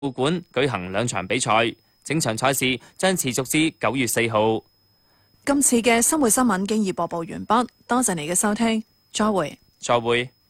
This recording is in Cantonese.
館舉行2場比賽，整場賽事將持續至9月4號。 今次嘅生活新聞經已播報完畢，多謝你嘅收聽，再會。 再會。